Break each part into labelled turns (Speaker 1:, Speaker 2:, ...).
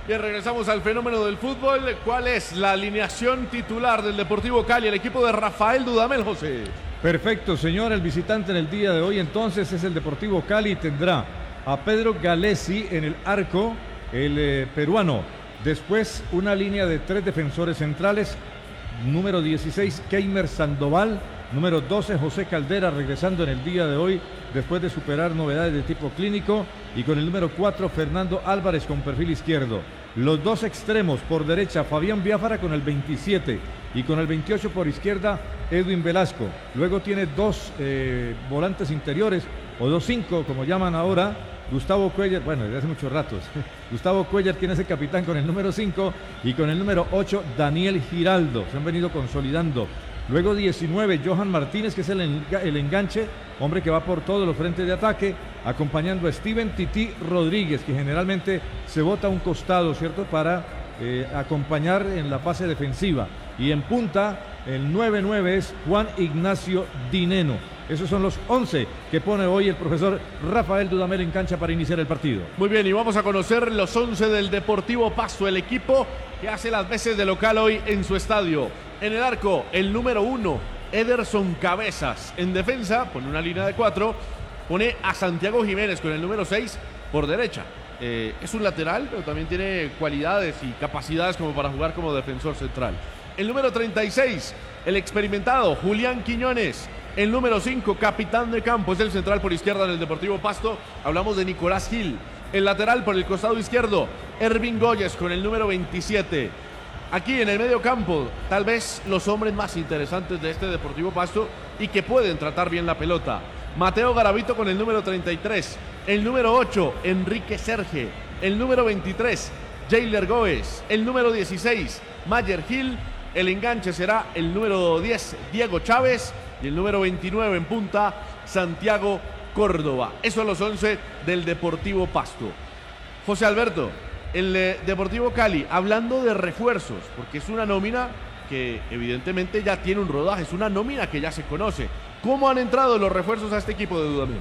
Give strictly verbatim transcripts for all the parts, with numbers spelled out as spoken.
Speaker 1: Bien, regresamos al fenómeno del fútbol. ¿Cuál es la alineación titular del Deportivo Cali, el equipo de Rafael Dudamel, José?
Speaker 2: Perfecto, señor. El visitante en el día de hoy entonces es el Deportivo Cali. Tendrá a Pedro Galesi en el arco, el eh, peruano. Después una línea de tres defensores centrales. Número dieciséis, Keimer Sandoval. Número doce, José Caldera, regresando en el día de hoy después de superar novedades de tipo clínico. Y con el número cuatro, Fernando Álvarez con perfil izquierdo. Los dos extremos, por derecha, Fabián Biafara con el veintisiete y con el veintiocho por izquierda, Edwin Velasco. Luego tiene dos eh, volantes interiores, o dos cinco, como llaman ahora. Gustavo Cuellar, bueno, desde hace muchos ratos. Gustavo Cuellar, quien es el capitán con el número cinco, y con el número ocho, Daniel Giraldo. Se han venido consolidando. Luego diecinueve, Johan Martínez, que es el, enga el enganche, hombre que va por todos los frentes de ataque, acompañando a Steven Tití Rodríguez, que generalmente se bota a un costado, ¿cierto?, para eh, acompañar en la fase defensiva. Y en punta, el nueve nueve es Juan Ignacio Dineno. Esos son los once que pone hoy el profesor Rafael Dudamel en cancha para iniciar el partido.
Speaker 1: Muy bien, y vamos a conocer los once del Deportivo Pasto, el equipo que hace las veces de local hoy en su estadio. En el arco, el número uno, Ederson Cabezas. En defensa, pone una línea de cuatro, pone a Santiago Jiménez con el número seis por derecha. Eh, es un lateral, pero también tiene cualidades y capacidades como para jugar como defensor central. El número treinta y seis, el experimentado Julián Quiñones. El número cinco, capitán de campo, es el central por izquierda del Deportivo Pasto. Hablamos de Nicolás Gil. El lateral por el costado izquierdo, Ervin Goyes con el número veintisiete. Aquí en el medio campo, tal vez los hombres más interesantes de este Deportivo Pasto y que pueden tratar bien la pelota. Mateo Garavito con el número treinta y tres. El número ocho, Enrique Serge. El número veintitrés, Jailer Góez. El número dieciséis, Mayer Gil. El enganche será el número diez, Diego Chávez. Y el número veintinueve en punta, Santiago Córdoba. Esos son los once del Deportivo Pasto. José Alberto, el eh, Deportivo Cali, hablando de refuerzos, porque es una nómina que evidentemente ya tiene un rodaje, es una nómina que ya se conoce. ¿Cómo han entrado los refuerzos a este equipo de Dudamel?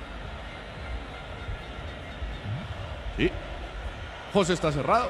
Speaker 1: Sí. José está cerrado.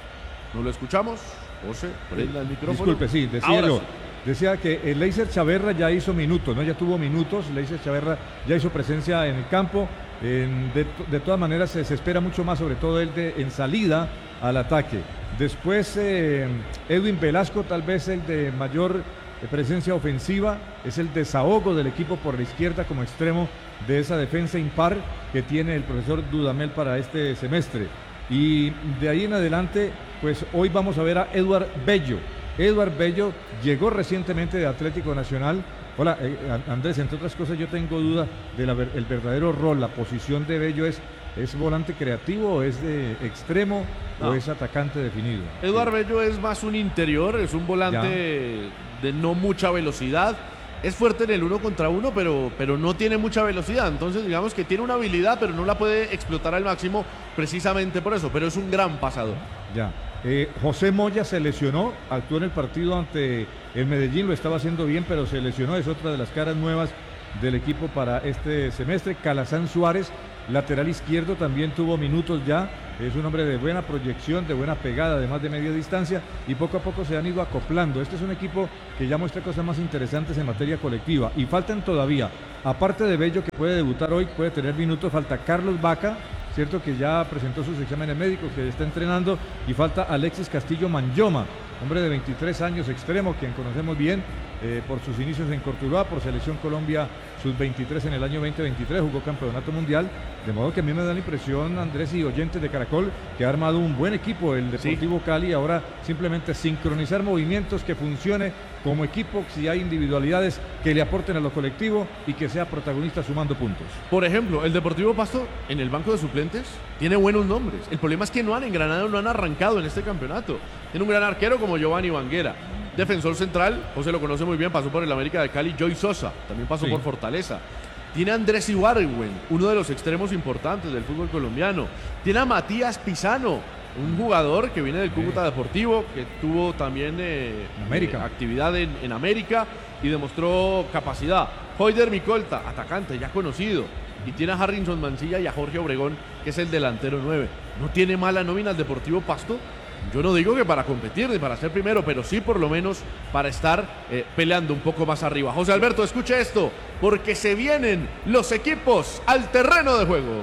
Speaker 1: No lo escuchamos. José, prenda el micrófono.
Speaker 2: Disculpe, sí, decía yo. Decía que el Leiser Chaverra ya hizo minutos, ¿no? Ya tuvo minutos, Leiser Chaverra ya hizo presencia en el campo. En, de, de todas maneras se, se espera mucho más, sobre todo él de, en salida al ataque. Después eh, Edwin Velasco, tal vez el de mayor eh, presencia ofensiva, es el desahogo del equipo por la izquierda como extremo de esa defensa impar que tiene el profesor Dudamel para este semestre. Y de ahí en adelante, pues hoy vamos a ver a Eduard Bello. Eduard Bello llegó recientemente de Atlético Nacional. Hola, eh, Andrés, entre otras cosas yo tengo duda del el verdadero rol, la posición de Bello. ¿Es, es volante creativo o es de extremo no. o es atacante definido?
Speaker 1: Eduard sí. Bello es más un interior, es un volante ya. de no mucha velocidad. Es fuerte en el uno contra uno, pero, pero no tiene mucha velocidad. Entonces digamos que tiene una habilidad, pero no la puede explotar al máximo precisamente por eso. Pero es un gran pasador.
Speaker 2: Ya. Eh, José Moya se lesionó, actuó en el partido ante el Medellín, lo estaba haciendo bien, pero se lesionó, es otra de las caras nuevas del equipo para este semestre. Calazán Suárez, lateral izquierdo, también tuvo minutos ya, es un hombre de buena proyección, de buena pegada, de más de media distancia, y poco a poco se han ido acoplando. Este es un equipo que ya muestra cosas más interesantes en materia colectiva, y faltan todavía, aparte de Bello que puede debutar hoy, puede tener minutos, falta Carlos Vaca, cierto que ya presentó sus exámenes médicos, que está entrenando, y falta Alexis Castillo Manyoma, hombre de veintitrés años, extremo, quien conocemos bien eh, por sus inicios en Cortuluá, por Selección Colombia sub veintitrés en el año veinte veintitrés, jugó campeonato mundial, de modo que a mí me da la impresión, Andrés y oyentes de Caracol, que ha armado un buen equipo el Deportivo sí. Cali. Ahora simplemente sincronizar movimientos, que funcione como equipo, si hay individualidades que le aporten a lo colectivo y que sea protagonista sumando puntos.
Speaker 1: Por ejemplo, el Deportivo Pasto en el banco de suplentes tiene buenos nombres. El problema es que no han engranado, no han arrancado en este campeonato. Tiene un gran arquero como Giovanni Banguera. Defensor central, José lo conoce muy bien, pasó por el América de Cali, Joy Sosa, también pasó sí. por Fortaleza. Tiene a Andrés Ibargüen, uno de los extremos importantes del fútbol colombiano. Tiene a Matías Pisano, un jugador que viene del Cúcuta Deportivo, que tuvo también eh, América. Eh, actividad en, en América y demostró capacidad. Hoyder Micolta, atacante ya conocido. y tiene a Harrison Mancilla y a Jorge Obregón, que es el delantero nueve. No tiene mala nómina el Deportivo Pasto. Yo no digo que para competir ni para ser primero, pero sí por lo menos para estar eh, peleando un poco más arriba. José Alberto, escuche esto, porque se vienen los equipos al terreno de juego.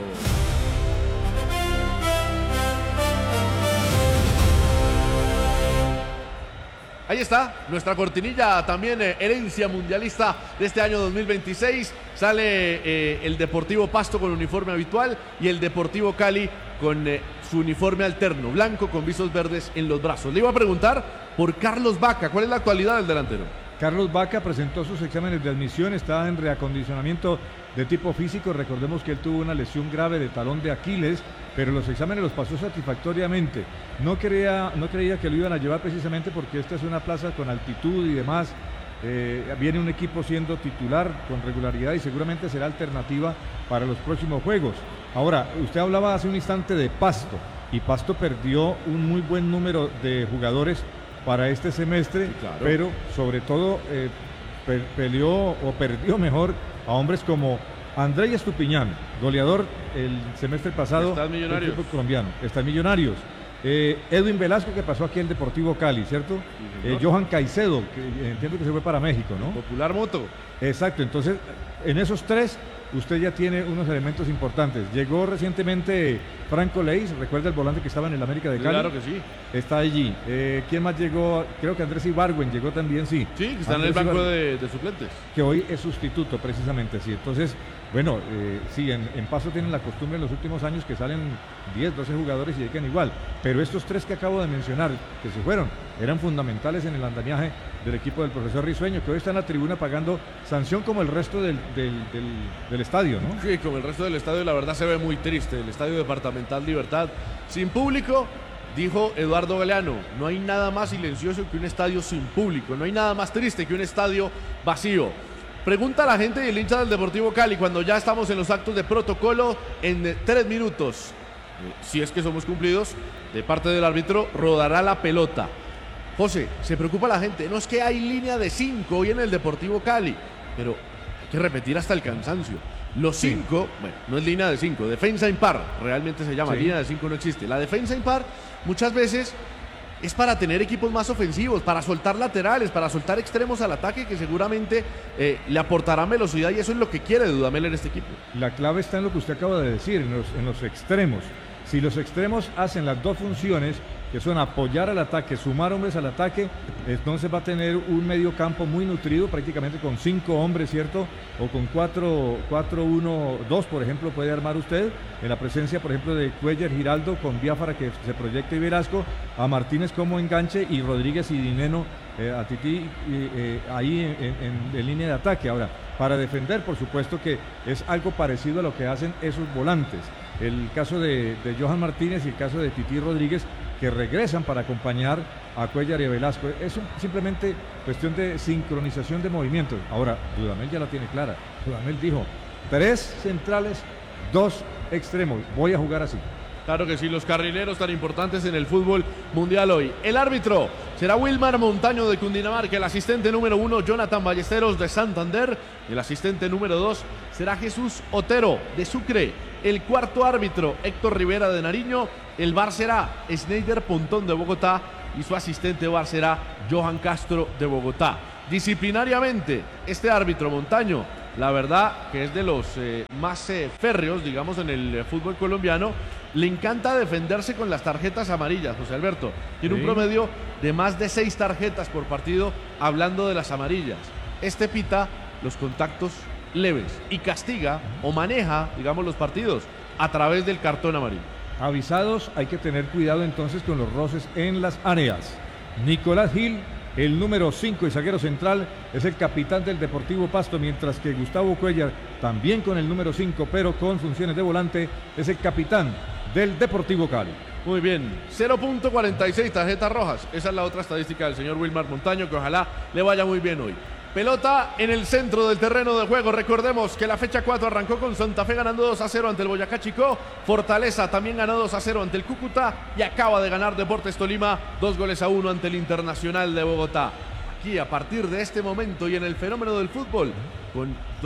Speaker 1: Ahí está, nuestra cortinilla también, eh, herencia mundialista de este año dos mil veintiséis. Sale eh, el Deportivo Pasto con uniforme habitual y el Deportivo Cali con eh, su uniforme alterno, blanco con visos verdes en los brazos. Le iba a preguntar por Carlos Vaca, ¿cuál es la actualidad del delantero?
Speaker 2: Carlos Vaca presentó sus exámenes de admisión, está en reacondicionamiento de tipo físico. Recordemos que él tuvo una lesión grave de talón de Aquiles, pero los exámenes los pasó satisfactoriamente. No creía, no creía que lo iban a llevar precisamente porque esta es una plaza con altitud y demás. Eh, viene un equipo siendo titular con regularidad y seguramente será alternativa para los próximos juegos. Ahora, usted hablaba hace un instante de Pasto, y Pasto perdió un muy buen número de jugadores para este semestre, sí, claro. Pero sobre todo eh, pe peleó o perdió mejor a hombres como Andrés Estupiñán, goleador el semestre pasado
Speaker 1: del equipo
Speaker 2: colombiano, está en Millonarios. Eh, Edwin Velasco, que pasó aquí en Deportivo Cali, ¿cierto? Sí, eh, Johan Caicedo, que entiendo que se fue para México, ¿no?
Speaker 1: Popular Moto.
Speaker 2: Exacto, entonces en esos tres usted ya tiene unos elementos importantes. Llegó recientemente Franco Leis, recuerda el volante que estaba en el América de Cali.
Speaker 1: Claro que sí.
Speaker 2: Está allí. Eh, ¿Quién más llegó? Creo que Andrés Ibargüen llegó también, sí.
Speaker 1: Sí, que está
Speaker 2: Andrés
Speaker 1: en el banco de, de suplentes.
Speaker 2: Que hoy es sustituto, precisamente, sí. Entonces, bueno, eh, sí, en, en Paso tienen la costumbre en los últimos años que salen diez, doce jugadores y llegan igual. Pero estos tres que acabo de mencionar, que se fueron, eran fundamentales en el andamiaje del equipo del profesor Risueño, que hoy está en la tribuna pagando sanción como el resto del, del, del, del estadio, ¿no?
Speaker 1: Sí, como el resto del estadio, la verdad se ve muy triste. El Estadio Departamental Libertad, sin público, dijo Eduardo Galeano, no hay nada más silencioso que un estadio sin público, no hay nada más triste que un estadio vacío. Pregunta a la gente y el hincha del Deportivo Cali cuando ya estamos en los actos de protocolo en tres minutos. Eh, si es que somos cumplidos, de parte del árbitro, rodará la pelota. José, se preocupa la gente. No es que hay línea de cinco hoy en el Deportivo Cali, pero hay que repetir hasta el cansancio. Los cinco, sí. Bueno, no es línea de cinco, defensa impar, realmente se llama, sí. Línea de cinco no existe. La defensa impar muchas veces es para tener equipos más ofensivos, para soltar laterales, para soltar extremos al ataque que seguramente eh, le aportarán velocidad y eso es lo que quiere Dudamel en este equipo.
Speaker 2: La clave está en lo que usted acaba de decir, en los, en los extremos. Si los extremos hacen las dos funciones, que son apoyar al ataque, sumar hombres al ataque, entonces va a tener un medio campo muy nutrido, prácticamente con cinco hombres, ¿cierto? O con cuatro, cuatro, uno, dos, por ejemplo, puede armar usted, en la presencia, por ejemplo, de Cuellar, Giraldo, con Biafara que se proyecta y Velasco, a Martínez como enganche y Rodríguez y Dineno eh, a Tití eh, ahí en, en, en línea de ataque. Ahora, para defender, por supuesto que es algo parecido a lo que hacen esos volantes. El caso de, de Johan Martínez y el caso de Tití Rodríguez, que regresan para acompañar a Cuellar y a Velasco. Es un, simplemente cuestión de sincronización de movimientos. Ahora, Dudamel ya la tiene clara. Dudamel dijo, tres centrales, dos extremos. Voy a jugar así.
Speaker 1: Claro que sí, los carrileros tan importantes en el fútbol mundial hoy. El árbitro será Wilmar Montaño de Cundinamarca, el asistente número uno Jonathan Ballesteros de Santander, el asistente número dos será Jesús Otero de Sucre, el cuarto árbitro Héctor Rivera de Nariño, el V A R será Schneider Pontón de Bogotá y su asistente V A R será Johan Castro de Bogotá. Disciplinariamente, este árbitro Montaño, la verdad que es de los eh, más eh, férreos, digamos, en el eh, fútbol colombiano. Le encanta defenderse con las tarjetas amarillas, José Alberto. Tiene sí. un promedio de más de seis tarjetas por partido, hablando de las amarillas. Este pita los contactos leves y castiga o maneja, digamos, los partidos a través del cartón amarillo.
Speaker 2: Avisados, hay que tener cuidado entonces con los roces en las áreas. Nicolás Gil, el número cinco y zaguero central, es el capitán del Deportivo Pasto, mientras que Gustavo Cuellar, también con el número cinco, pero con funciones de volante, es el capitán del Deportivo Cali.
Speaker 1: Muy bien, cero punto cuarenta y seis tarjetas rojas. Esa es la otra estadística del señor Wilmar Montaño, que ojalá le vaya muy bien hoy. Pelota en el centro del terreno de juego. Recordemos que la fecha cuatro arrancó con Santa Fe ganando dos a cero ante el Boyacá Chicó. Fortaleza también ganó dos a cero ante el Cúcuta y acaba de ganar Deportes Tolima dos goles a uno ante el Internacional de Bogotá. Aquí, a partir de este momento y en el fenómeno del fútbol, con don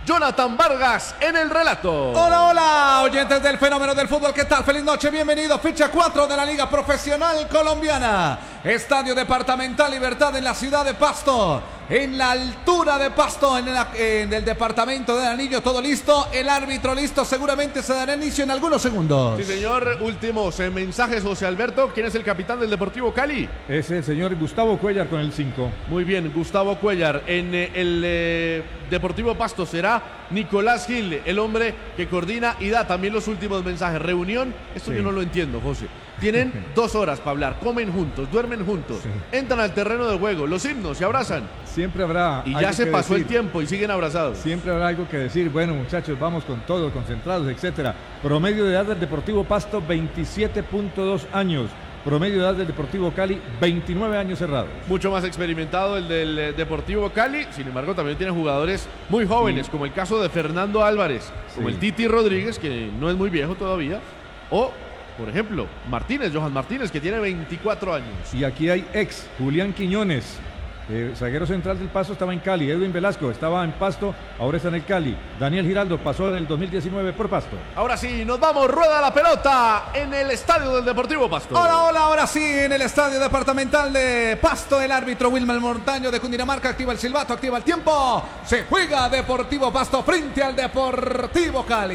Speaker 1: Jonathan Vargas en el relato.
Speaker 3: Hola, hola, oyentes del fenómeno del fútbol, ¿qué tal? Feliz noche, bienvenido. Ficha cuatro de la Liga Profesional Colombiana. Estadio Departamental Libertad en la ciudad de Pasto. En la altura de Pasto, en, la, en el departamento de Nariño, todo listo. El árbitro listo, seguramente se dará inicio en algunos segundos.
Speaker 1: Sí, señor. Últimos eh, mensajes, José Alberto. ¿Quién es el capitán del Deportivo Cali?
Speaker 2: Es el señor Gustavo Cuellar con el cinco.
Speaker 1: Muy bien, Gustavo Cuellar. En eh, el eh, Deportivo Pasto será Nicolás Gil, el hombre que coordina y da también los últimos mensajes. Reunión, esto sí. Yo no lo entiendo, José. Tienen dos horas para hablar, comen juntos, duermen juntos, sí. Entran al terreno de juego, los himnos, se abrazan.
Speaker 2: Siempre habrá.
Speaker 1: Y ya se pasó decir. El tiempo y siguen abrazados.
Speaker 2: Siempre habrá algo que decir. Bueno, muchachos, vamos con todo, concentrados, etcétera. Promedio de edad del Deportivo Pasto, veintisiete punto dos años. Promedio de edad del Deportivo Cali, veintinueve años cerrados. Mucho más experimentado el del eh, Deportivo Cali. Sin embargo, también tiene jugadores muy jóvenes, sí. Como el caso de Fernando Álvarez, sí. Como el Titi Rodríguez, que no es muy viejo todavía, o... por ejemplo, Martínez, Johan Martínez, que tiene veinticuatro años. Y aquí hay ex, Julián Quiñones, eh, zaguero central del Pasto, estaba en Cali. Edwin Velasco estaba en Pasto, ahora está en el Cali. Daniel Giraldo pasó en el dos mil diecinueve por Pasto. Ahora sí, nos vamos, rueda la pelota en el estadio del Deportivo Pasto.
Speaker 3: Hola, hola, ahora sí, en el estadio departamental de Pasto, el árbitro Wilmer Montaño de Cundinamarca activa el silbato, activa el tiempo. Se juega Deportivo Pasto frente al Deportivo Cali.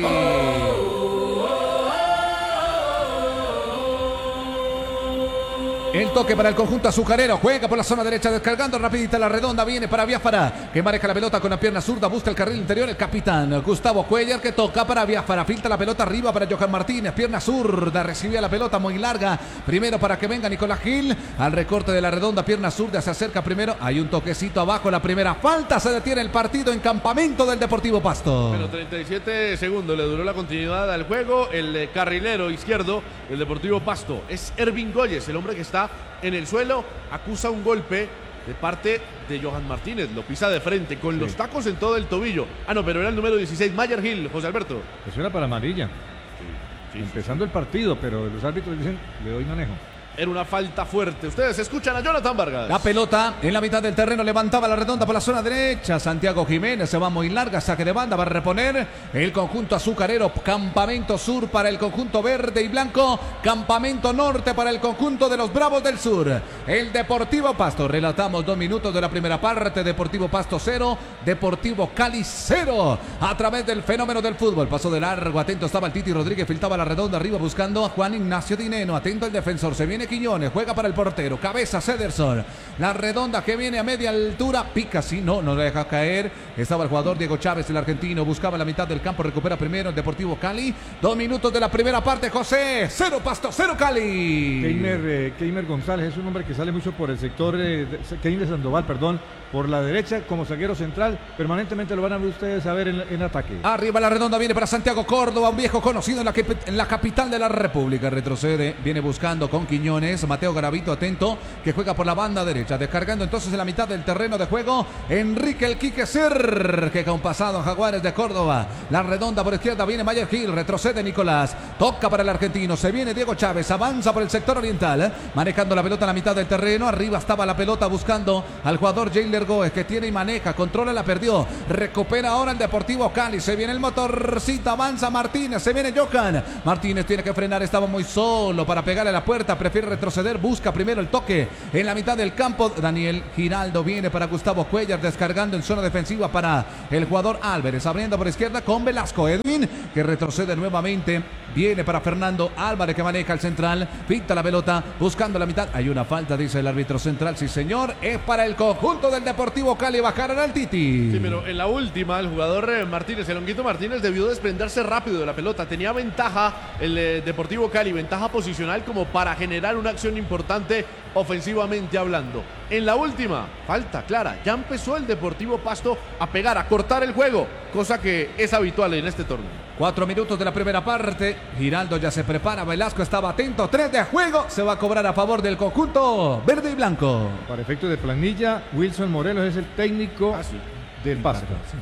Speaker 3: El toque para el conjunto azucarero, juega por la zona derecha descargando rapidita la redonda, viene para Biafara, que maneja la pelota con la pierna zurda, busca el carril interior, el capitán Gustavo Cuellar, que toca para Biafara, filtra la pelota arriba para Johan Martínez, pierna zurda, recibía la pelota muy larga, primero para que venga Nicolás Gil, al recorte de la redonda, pierna zurda, se acerca primero, hay un toquecito abajo, la primera falta, se detiene el partido en campamento del Deportivo Pasto.
Speaker 1: Bueno, treinta y siete segundos le duró la continuidad al juego, el eh, carrilero izquierdo del Deportivo Pasto es Ervin Goyes, el hombre que está en el suelo, acusa un golpe de parte de Johan Martínez, lo pisa de frente, con sí. Los tacos en todo el tobillo. Ah, no, pero era el número dieciséis, Mayer Gil, José Alberto.
Speaker 2: Eso era para amarilla. Sí, sí, Empezando sí, sí. el partido, pero los árbitros dicen, le doy manejo.
Speaker 1: Era una falta fuerte. Ustedes escuchan a Jonathan Vargas.
Speaker 3: La pelota en la mitad del terreno, levantaba la redonda por la zona derecha. Santiago Jiménez se va muy larga, saque de banda, va a reponer el conjunto azucarero. Campamento sur para el conjunto verde y blanco. Campamento norte para el conjunto de los Bravos del Sur. El Deportivo Pasto. Relatamos dos minutos de la primera parte. Deportivo Pasto cero, Deportivo Cali cero. A través del fenómeno del fútbol. Pasó de largo, atento estaba el Titi Rodríguez, filtraba la redonda arriba buscando a Juan Ignacio Dineno. Atento el defensor, se viene Quiñones, juega para el portero, cabeza Cederson, la redonda que viene a media altura, pica, sí, no, no deja caer, estaba el jugador Diego Chávez, el argentino, buscaba la mitad del campo, recupera primero el Deportivo Cali, dos minutos de la primera parte, José, cero Pasto, cero Cali.
Speaker 2: Keimer, eh, Keimer González es un hombre que sale mucho por el sector, eh, Keimer Sandoval, perdón, por la derecha como zaguero central, permanentemente lo van a ver ustedes a ver en, en ataque.
Speaker 3: Arriba la redonda viene para Santiago Córdoba, un viejo conocido en la, en la capital de la República, retrocede, viene buscando con Quiñones, Mateo Garavito atento, que juega por la banda derecha, descargando entonces en la mitad del terreno de juego, Enrique el Quique Ser, que con pasado en Jaguares de Córdoba, la redonda por izquierda viene Mayer Gil, retrocede Nicolás, toca para el argentino, se viene Diego Chávez, avanza por el sector oriental, manejando la pelota en la mitad del terreno, arriba estaba la pelota buscando al jugador Jailer Goes, que tiene y maneja, controla, la perdió, recupera ahora el Deportivo Cali, se viene el motorcito, avanza Martínez, se viene Johan, Martínez tiene que frenar, estaba muy solo para pegarle a la puerta, prefiere retroceder, busca primero el toque en la mitad del campo, Daniel Giraldo viene para Gustavo Cuellar, descargando en zona defensiva para el jugador Álvarez, abriendo por izquierda con Velasco, Edwin, que retrocede nuevamente, viene para Fernando Álvarez, que maneja el central, pinta la pelota, buscando la mitad, hay una falta, dice el árbitro central, sí señor, es para el conjunto del Deportivo Cali, bajaron al Titi.
Speaker 1: Sí, pero en la última, el jugador eh, Martínez, el Honguito Martínez, debió desprenderse rápido de la pelota, tenía ventaja el eh, Deportivo Cali, ventaja posicional como para generar una acción importante ofensivamente hablando. En la última, falta clara, ya empezó el Deportivo Pasto a pegar, a cortar el juego, cosa que es habitual en este torneo.
Speaker 3: Cuatro minutos de la primera parte, Giraldo ya se prepara, Velasco estaba atento, tres de juego, se va a cobrar a favor del conjunto verde y blanco.
Speaker 2: Para efectos de planilla, Wilson Morelos es el técnico ah, sí. del Pasto. Sí.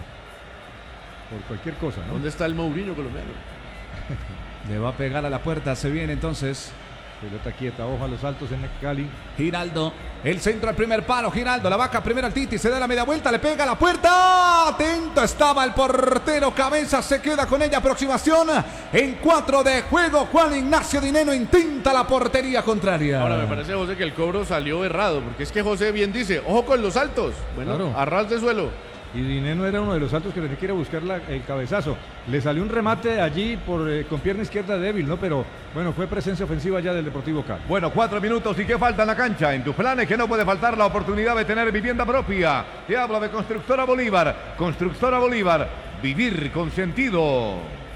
Speaker 2: Por cualquier cosa, ¿no?
Speaker 1: ¿Dónde está el Mourinho colombiano?
Speaker 3: Le va a pegar a la puerta, se viene entonces
Speaker 2: Pelota quieta, ojo a los altos en el Cali.
Speaker 3: Giraldo, el centro al primer palo, Giraldo, la vaca primero al Titi, se da la media vuelta, le pega a la puerta, atento estaba el portero, Cabeza se queda con ella, aproximación en cuatro de juego, Juan Ignacio Dineno intenta la portería contraria.
Speaker 1: Ahora me parece, José, que el cobro salió errado, porque es que José bien dice, ojo con los altos, bueno,
Speaker 2: claro.
Speaker 1: a ras de suelo.
Speaker 2: Y Dineno era uno de los altos que tenía que ir a buscar la, el cabezazo. Le salió un remate allí por, eh, con pierna izquierda débil, ¿no? Pero bueno, fue presencia ofensiva ya del Deportivo Cali.
Speaker 4: Bueno, cuatro minutos y qué falta en la cancha. En tus planes que no puede faltar la oportunidad de tener vivienda propia. Te habla de Constructora Bolívar. Constructora Bolívar. Vivir con sentido.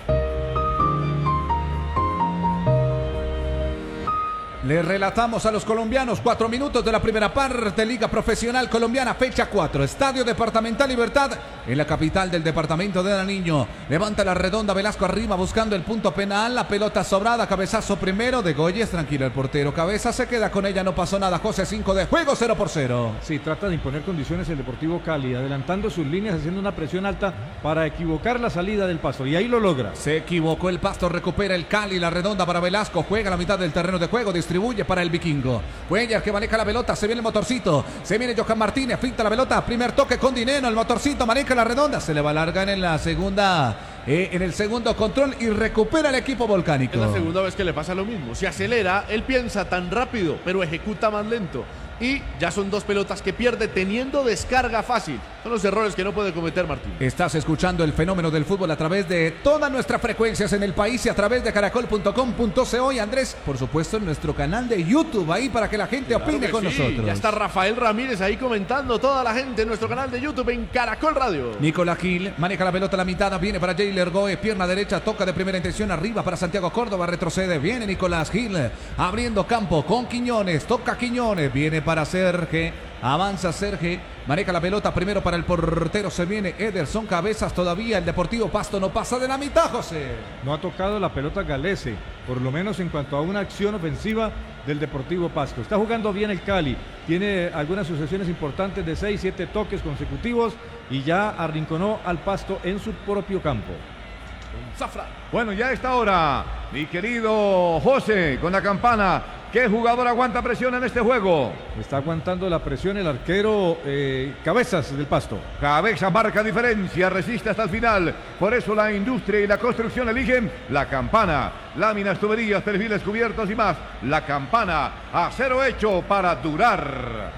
Speaker 3: Le relatamos a los colombianos, cuatro minutos de la primera parte, Liga Profesional Colombiana, fecha cuatro, Estadio Departamental Libertad, en la capital del departamento de Nariño. Levanta la redonda, Velasco arriba buscando el punto penal, la pelota sobrada, cabezazo primero de Goyes, tranquilo el portero, Cabeza se queda con ella, no pasó nada, José, cinco de juego, cero por cero.
Speaker 2: Sí, trata de imponer condiciones el Deportivo Cali, adelantando sus líneas, haciendo una presión alta para equivocar la salida del Pasto, y ahí lo logra.
Speaker 3: Se equivocó el Pasto, recupera el Cali, la redonda para Velasco, juega a la mitad del terreno de juego, distribuye para el Vikingo. Cuellar que maneja la pelota, se viene el motorcito, se viene Johan Martínez, finta la pelota, primer toque con Dineno, el motorcito maneja la redonda, se le va larga en la segunda, eh, en el segundo control y recupera el equipo volcánico.
Speaker 1: Es la segunda vez que le pasa lo mismo, se acelera, él piensa tan rápido, pero ejecuta más lento. Y ya son dos pelotas que pierde teniendo descarga fácil. Son los errores que no puede cometer Martín.
Speaker 3: Estás escuchando el fenómeno del fútbol a través de todas nuestras frecuencias en el país y a través de caracol punto com punto co. Y Andrés, por supuesto, en nuestro canal de YouTube, ahí para que la gente
Speaker 1: Claro
Speaker 3: opine con
Speaker 1: sí.
Speaker 3: nosotros.
Speaker 1: Ya está Rafael Ramírez ahí comentando, toda la gente en nuestro canal de YouTube en Caracol Radio.
Speaker 3: Nicolás Gil maneja la pelota a la mitad, viene para Jailer Goes, pierna derecha, toca de primera intención arriba para Santiago Córdoba, retrocede, viene Nicolás Gil, abriendo campo con Quiñones, toca Quiñones, viene para Sergio, avanza Sergio, maneja la pelota primero para el portero, se viene Ederson Cabezas, todavía el Deportivo Pasto no pasa de la mitad, José.
Speaker 2: No ha tocado la pelota Galese, por lo menos en cuanto a una acción ofensiva del Deportivo Pasto. Está jugando bien el Cali, tiene algunas sucesiones importantes de seis, siete toques consecutivos y ya arrinconó al Pasto en su propio campo.
Speaker 1: Zafra.
Speaker 4: Bueno, ya a esta hora, mi querido José, con la campana, ¿qué jugador aguanta presión en este juego?
Speaker 2: Está aguantando la presión el arquero eh, Cabezas del Pasto.
Speaker 4: Cabeza marca diferencia, resiste hasta el final. Por eso la industria y la construcción eligen la campana. Láminas, tuberías, perfiles cubiertos y más. La campana, acero hecho para durar.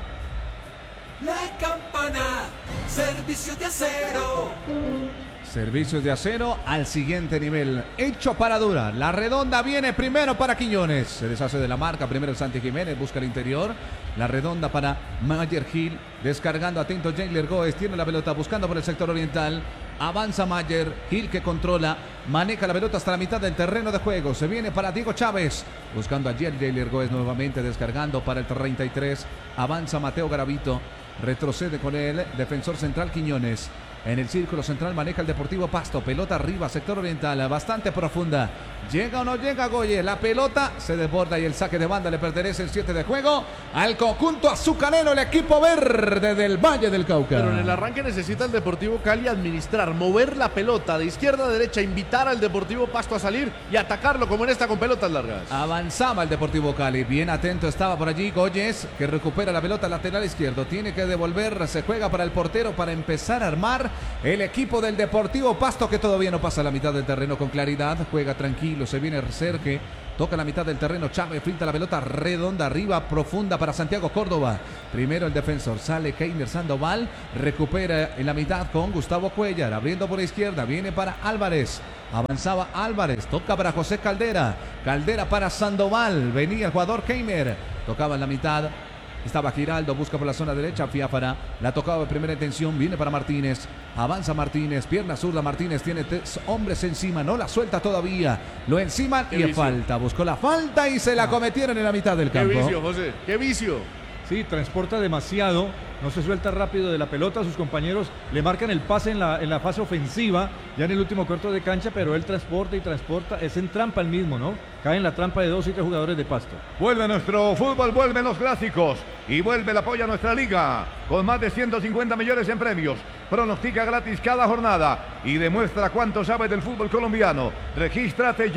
Speaker 5: La campana, servicios de acero.
Speaker 3: Servicios de acero al siguiente nivel, hecho para durar. La redonda viene primero para Quiñones, se deshace de la marca, primero el Santi Jiménez, busca el interior. La redonda para Mayer Gil, descargando atento Jailer Goes, tiene la pelota buscando por el sector oriental. Avanza Mayer Gil que controla, maneja la pelota hasta la mitad del terreno de juego. Se viene para Diego Chávez, buscando a Jailer Goes nuevamente, descargando para el treinta y tres. Avanza Mateo Garavito, retrocede con el defensor central Quiñones. En el círculo central maneja el Deportivo Pasto. Pelota arriba, sector oriental, bastante profunda. ¿Llega o no llega Goye? La pelota se desborda y el saque de banda le pertenece el siete de juego al conjunto azucarero, el equipo verde del Valle del Cauca.
Speaker 1: Pero en el arranque necesita el Deportivo Cali administrar, mover la pelota de izquierda a derecha, invitar al Deportivo Pasto a salir y atacarlo como en esta con pelotas largas.
Speaker 3: Avanzaba el Deportivo Cali, bien atento estaba por allí Goyes, que recupera la pelota lateral izquierdo, tiene que devolver, se juega para el portero para empezar a armar el equipo del Deportivo Pasto, que todavía no pasa la mitad del terreno con claridad, juega tranquilo, se viene Sergio, toca la mitad del terreno, Chávez finta la pelota redonda arriba, profunda para Santiago Córdoba. Primero el defensor, sale Keiner Sandoval, recupera en la mitad con Gustavo Cuellar, abriendo por la izquierda, viene para Álvarez. Avanzaba Álvarez, toca para José Caldera, Caldera para Sandoval, venía el jugador Keiner, tocaba en la mitad. Estaba Giraldo, busca por la zona derecha, Fiáfara, la tocaba de primera intención, viene para Martínez, avanza Martínez, pierna zurda, Martínez tiene tres hombres encima, no la suelta todavía, lo encima y es falta, buscó la falta y se la cometieron en la mitad del campo.
Speaker 1: Qué vicio, José, qué vicio.
Speaker 2: Sí, transporta demasiado, no se suelta rápido de la pelota, sus compañeros le marcan el pase en la, en la fase ofensiva, ya en el último cuarto de cancha, pero él transporta y transporta, es en trampa el mismo, ¿no? Cae en la trampa de dos y tres jugadores de Pasto.
Speaker 4: Vuelve nuestro fútbol, vuelven los clásicos y vuelve el apoyo a nuestra liga con más de ciento cincuenta millones en premios. Pronostica gratis cada jornada y demuestra cuánto sabe del fútbol colombiano. Regístrate ya.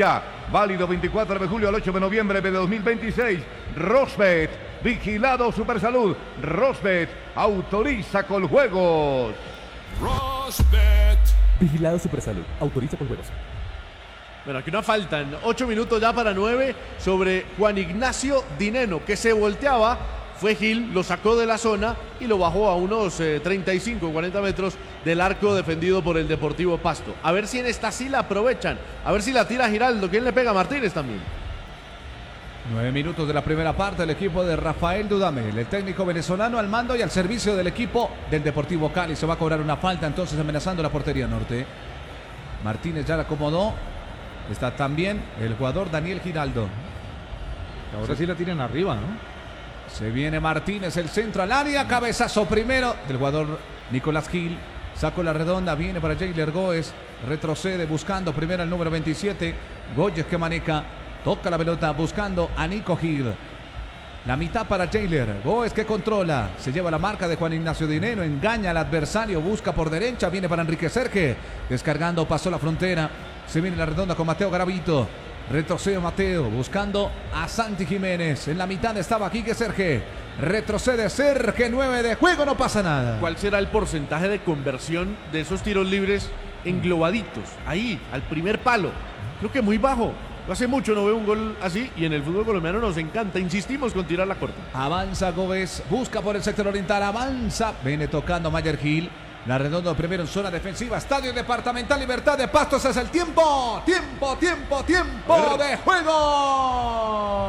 Speaker 4: válido veinticuatro de julio al ocho de noviembre de dos mil veintiséis. Rosbet, vigilado Supersalud. Rosbet, autoriza con juegos.
Speaker 6: Rosbet. Vigilado Supersalud, autoriza con juegos.
Speaker 1: Bueno, aquí una falta en ocho minutos ya para nueve sobre Juan Ignacio Dineno, que se volteaba. Fue Gil, lo sacó de la zona y lo bajó a unos eh, treinta y cinco, cuarenta metros del arco defendido por el Deportivo Pasto. A ver si en esta sí la aprovechan. A ver si la tira Giraldo. ¿Quién le pega a Martínez también?
Speaker 3: Nueve minutos de la primera parte, el equipo de Rafael Dudamel, el técnico venezolano al mando y al servicio del equipo del Deportivo Cali. Se va a cobrar una falta entonces amenazando la portería norte. Martínez ya la acomodó. Está también el jugador Daniel Giraldo.
Speaker 2: Ahora sí la tiran arriba, ¿no?
Speaker 3: Se viene Martínez, el centro al área, cabezazo primero del jugador Nicolás Gil. Sacó la redonda, viene para Jailer Góez, retrocede buscando primero el número veintisiete, Góyez que maneja, toca la pelota buscando a Nico Gil. La mitad para Jailer, Góez que controla, se lleva la marca de Juan Ignacio Dineno, engaña al adversario, busca por derecha, viene para Enrique Serge, descargando, pasó la frontera, se viene la redonda con Mateo Garavito. Retrocede Mateo, buscando a Santi Jiménez. En la mitad estaba Quique Serge. Retrocede Serge, nueve de juego, no pasa nada.
Speaker 1: ¿Cuál será el porcentaje de conversión de esos tiros libres englobaditos? Ahí, al primer palo. Creo que muy bajo. Hace mucho no veo un gol así y en el fútbol colombiano nos encanta. Insistimos con tirar la corta.
Speaker 3: Avanza Gómez, busca por el sector oriental, avanza. Viene tocando Mayer Gil. La redonda primero en zona defensiva. Estadio Departamental Libertad de Pastos. Es el tiempo. Tiempo, tiempo, tiempo de juego.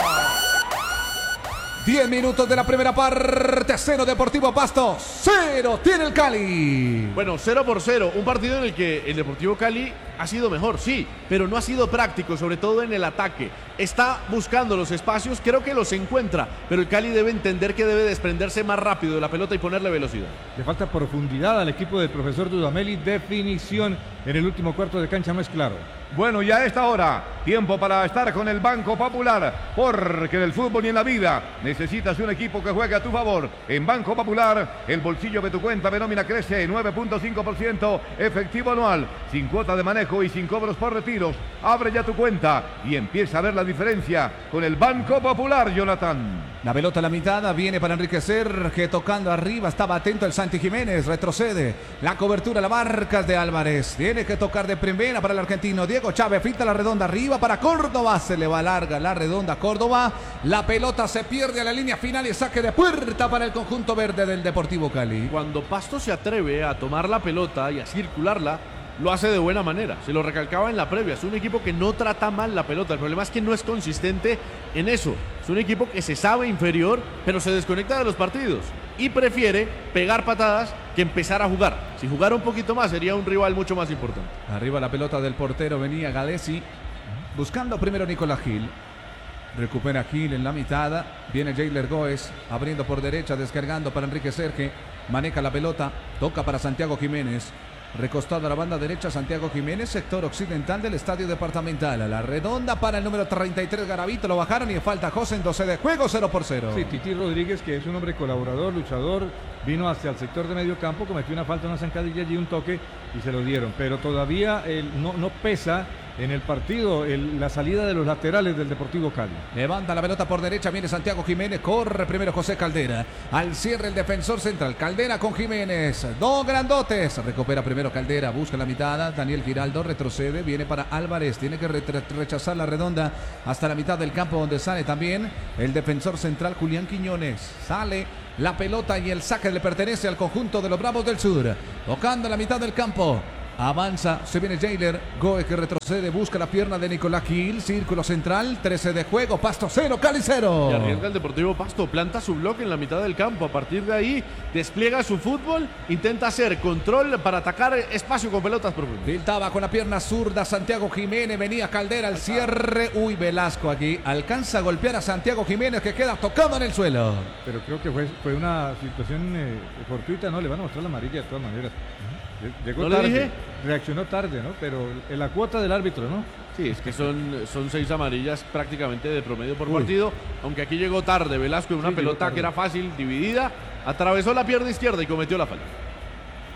Speaker 3: Diez minutos de la primera parte. Cero Deportivo Pasto. Cero tiene el Cali.
Speaker 1: Bueno, cero por cero. Un partido en el que el Deportivo Cali ha sido mejor, sí, pero no ha sido práctico, sobre todo en el ataque. Está buscando los espacios, creo que los encuentra, pero el Cali debe entender que debe desprenderse más rápido de la pelota y ponerle velocidad.
Speaker 2: Le falta profundidad al equipo del profesor Dudamel y definición en el último cuarto de cancha, no es claro.
Speaker 4: Bueno, ya a esta hora, tiempo para estar con el Banco Popular, porque en el fútbol y en la vida necesitas un equipo que juegue a tu favor. En Banco Popular, el bolsillo de tu cuenta de nómina crece nueve punto cinco por ciento efectivo anual, sin cuota de manejo y sin cobros por retiros. Abre ya tu cuenta y empieza a ver la diferencia con el Banco Popular, Jonathan.
Speaker 3: La pelota a la mitad, viene para Enrique Serge, tocando arriba, estaba atento el Santi Jiménez, retrocede, la cobertura, la marca de Álvarez, tiene que tocar de primera para el argentino, Diego Chávez, finta la redonda arriba para Córdoba, se le va larga la redonda a Córdoba, la pelota se pierde a la línea final y saque de puerta para el conjunto verde del Deportivo Cali.
Speaker 1: Cuando Pasto se atreve a tomar la pelota y a circularla, lo hace de buena manera, se lo recalcaba en la previa, es un equipo que no trata mal la pelota, el problema es que no es consistente en eso, es un equipo que se sabe inferior, pero se desconecta de los partidos y prefiere pegar patadas que empezar a jugar. Si jugara un poquito más sería un rival mucho más importante.
Speaker 3: Arriba la pelota del portero, venía Galesi, buscando primero Nicolás Gil. Recupera Gil en la mitad, viene Jailer Góez, abriendo por derecha, descargando para Enrique Serge, maneja la pelota, toca para Santiago Jiménez. Recostado a la banda derecha, Santiago Jiménez, sector occidental del estadio departamental. A la redonda para el número treinta y tres, Garavito, lo bajaron y falta José en doce de juego, cero por cero.
Speaker 2: Sí, Titi Rodríguez, que es un hombre colaborador, luchador, vino hacia el sector de medio campo, cometió una falta, una zancadilla y un toque y se lo dieron. Pero todavía el, no, no pesa en el partido el, la salida de los laterales del Deportivo Cali.
Speaker 3: Levanta la pelota por derecha, viene Santiago Jiménez, corre primero José Caldera. Al cierre el defensor central, Caldera con Jiménez, dos grandotes. Recupera primero Caldera, busca la mitad, Daniel Giraldo retrocede, viene para Álvarez, tiene que re rechazar la redonda hasta la mitad del campo donde sale también el defensor central Julián Quiñones. Sale la pelota y el saque le pertenece al conjunto de los Bravos del Sur. Tocando la mitad del campo. Avanza, se viene Jailer Góez que retrocede, busca la pierna de Nicolás Gil, círculo central, trece de juego, Pasto cero, Cali cero.
Speaker 1: Y arriesga el Deportivo Pasto, planta su bloque en la mitad del campo, a partir de ahí despliega su fútbol, intenta hacer control para atacar espacio con pelotas profundas.
Speaker 3: Filtaba con la pierna zurda Santiago Jiménez, venía Caldera al cierre, uy Velasco aquí, alcanza a golpear a Santiago Jiménez que queda tocado en el suelo.
Speaker 2: Pero creo que fue, fue una situación eh, fortuita, ¿no? Le van a mostrar la amarilla de todas maneras. Llegó
Speaker 1: ¿No
Speaker 2: tarde,
Speaker 1: le dije?
Speaker 2: Reaccionó tarde, ¿no? Pero en la cuota del árbitro, ¿no?
Speaker 1: Sí, es que son, son seis amarillas prácticamente de promedio por Uy. partido, aunque aquí llegó tarde Velasco en una sí, pelota que era fácil, dividida, atravesó la pierna izquierda y cometió la falta.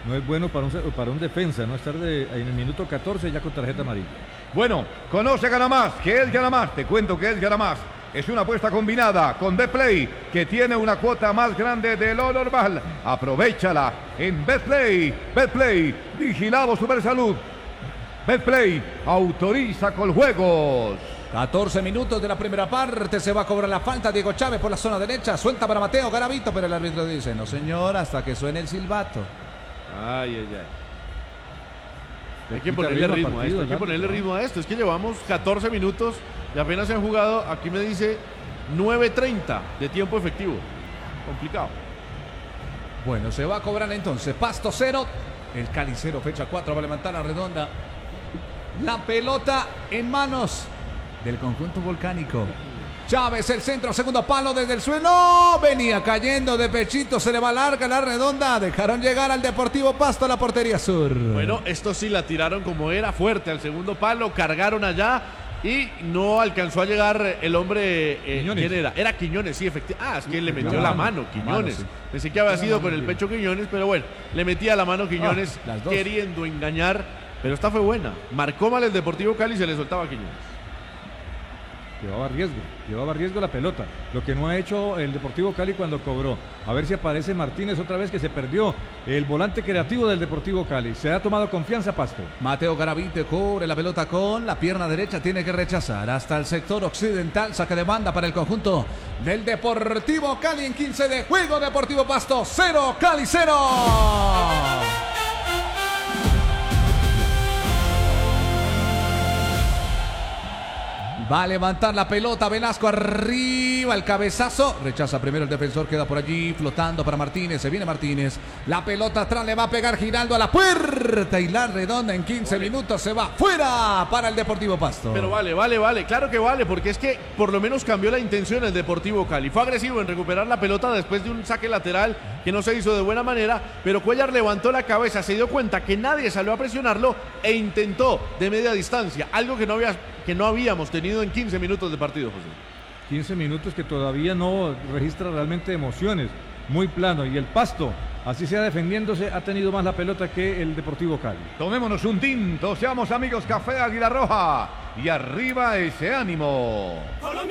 Speaker 2: no es bueno para un, para un defensa, no estar de, en el minuto catorce ya con tarjeta amarilla.
Speaker 4: Bueno, conoce Gana Más, que es Gana Más. Te cuento que es Gana Más. Es una apuesta combinada con Betplay, que tiene una cuota más grande de lo normal. Aprovechala en Betplay. Betplay, vigilado Supersalud. Betplay, autoriza con juegos.
Speaker 3: catorce minutos de la primera parte, se va a cobrar la falta. Diego Chávez por la zona derecha, suelta para Mateo Garavito, pero el árbitro dice, no señor, hasta que suene el silbato.
Speaker 1: Ay, ay, ay. Hay que ponerle ritmo a esto, hay que ponerle ritmo a esto. Es que llevamos catorce minutos y apenas se han jugado, aquí me dice nueve treinta de tiempo efectivo. Complicado.
Speaker 3: Bueno, se va a cobrar entonces Pasto cero, el Cali cero, fecha cuatro, va a levantar la redonda. La pelota en manos del conjunto volcánico. Chávez, el centro, segundo palo desde el suelo. Venía cayendo de pechito, se le va larga la redonda. Dejaron llegar al Deportivo Pasto a la portería sur.
Speaker 1: Bueno, esto sí la tiraron como era, fuerte al segundo palo, cargaron allá y no alcanzó a llegar el hombre. Eh, ¿Quién era? Era Quiñones, sí, efectivamente. Ah, es que le metió la mano, Quiñones. Mano, sí. Pensé que había sido con el pecho Quiñones, pero bueno, le metía la mano Quiñones, ah, queriendo engañar. Pero esta fue buena. Marcó mal el Deportivo Cali y se le soltaba a Quiñones.
Speaker 2: Llevaba riesgo, llevaba riesgo la pelota. Lo que no ha hecho el Deportivo Cali cuando cobró. A ver si aparece Martínez otra vez, que se perdió. El volante creativo del Deportivo Cali. Se ha tomado confianza Pasto.
Speaker 3: Mateo Garavito cubre la pelota con la pierna derecha. Tiene que rechazar hasta el sector occidental. Saque de banda para el conjunto del Deportivo Cali en quince de juego. Deportivo Pasto cero, Cali cero. Va a levantar la pelota, Velasco arriba, el cabezazo. Rechaza primero el defensor, queda por allí flotando para Martínez. Se viene Martínez. La pelota atrás le va a pegar Giraldo a la puerta. Y la redonda en quince vale. minutos se va fuera para el Deportivo Pasto.
Speaker 1: Pero vale, vale, vale. Claro que vale, porque es que por lo menos cambió la intención el Deportivo Cali. Fue agresivo en recuperar la pelota después de un saque lateral que no se hizo de buena manera. Pero Cuellar levantó la cabeza, se dio cuenta que nadie salió a presionarlo e intentó de media distancia. Algo que no había... que no habíamos tenido en quince minutos de partido, José.
Speaker 2: quince minutos que todavía no registra realmente emociones. Muy plano. Y el Pasto, así sea defendiéndose, ha tenido más la pelota que el Deportivo Cali.
Speaker 4: Tomémonos un tinto, seamos amigos, Café Águila Roja. Y arriba ese ánimo.
Speaker 5: Colombia.